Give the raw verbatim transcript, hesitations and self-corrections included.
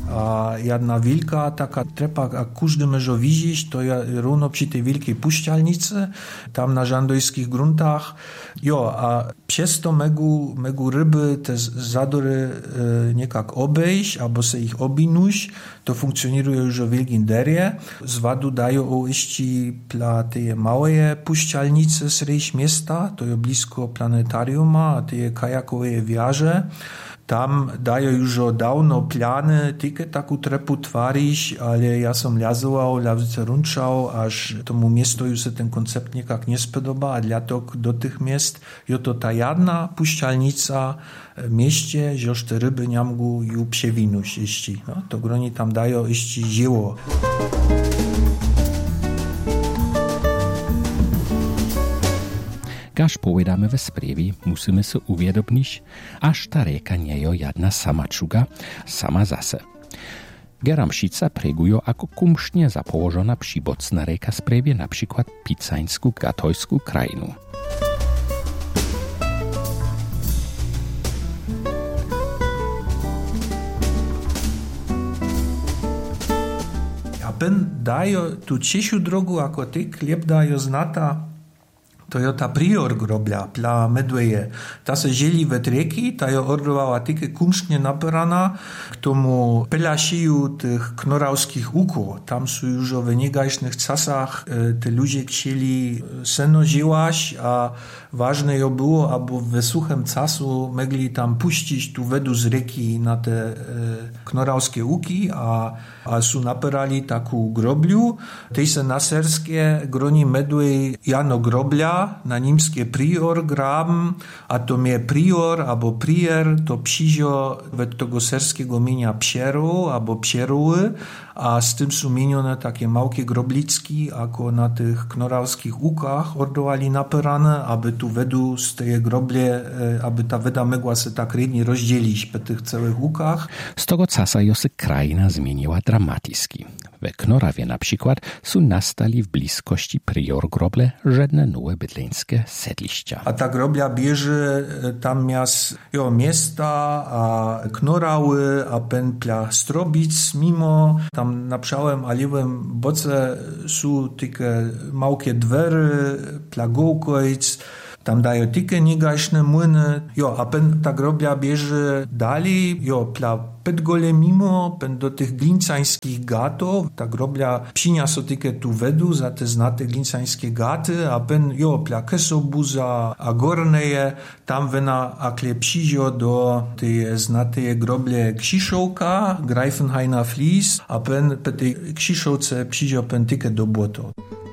a jedna wielka taka trepa, a każdy może widzieć, to ja równo przy tej wielkiej puszczalnicy, tam na żandojskich gruntach. Jo, a przez to megu, megu ryby te zadory e, niekak obejść, albo se ich obinuć, to funkcjonuje już o wielkim derie. Z wadu dają jeszcze dla tej małej puszczalnicy z rejś miasta, to jest blisko planetariuma, a te kajakowe wiarze. Tam dają już dawno plany, tylko taką trepu twarić, ale ja som liazował, liazował, runczał, aż tomu miestu już się ten koncept niekak nie spodoba, a dla to do tych miast jest to ta jedna puszczalnica w mieście, że te ryby nie mogą ją przewinąć jeszcze. No, to groni tam dają jeszcze dzieło. Kaž povedame ve sprievi, musíme sa uvědomniť, až ta rieka nie je jedna samačuga, sama zase. Geramšica pregujo ako kumšne zapołożona przybocna rieka sprewie na przykład Picańsku Gatojsku krajinu. A ben dajo tu ciesiu drogu ako ty, kliep dajo znata to je ta prior grobля pla medveje. Ta se želi ve treki, ta je ordovala tike kumšne naperana k tomu pelašiju tych knoravských úkov. Tam sú už v negajšných casach e, te ľudzie chcieli seno živaš a ważne je było, aby ve suchem casu mogli tam puścić tu vedu z reki na te e, knoravské úky a, a sú naperali takú grobľu. Tej se na serskie groni medvej jano grobľa na nímskie prior graben, a to je prior albo prier, to přižo ved tego serskiego mienia Pšerov albo Pšerowy, a z tym sú minione takie małkie grobliczki, ako na tych knoravských úkach ordowali naperane, aby tu vedu z tej groblie, aby ta veda mogła se tak rednie rozdzielić po tych całych úkach. Z tego czasu jo se krajina zmieniła dramatycznie. We Knorawie na przykład są nastali w bliskości prior groble żadne nowe bydleńskie sedlišťa. A ta groblia bierze tam miast, jo, miasta, a Knorawy, a pętla Strobic mimo, tam na przałem a lewym boce są takie małkie dwery, Plagołkojc, tam dają takie niegajszne młyny, jo, a pen ta groblia bierze dalej, jo, pla Pedgole mimo, pen do tych glincańskich gatów, ta groblia przynia so tyke tu vedu za te znate glincańskie gaty, a pen, jo, pla Kesobuza, a Gorneje, tam wena akle przyjdzie do tej znatej groble Krzyszowka, Greifenhainer Flies, a pen pe tej Krzyszowce przyjdzie pen tyke do Boto.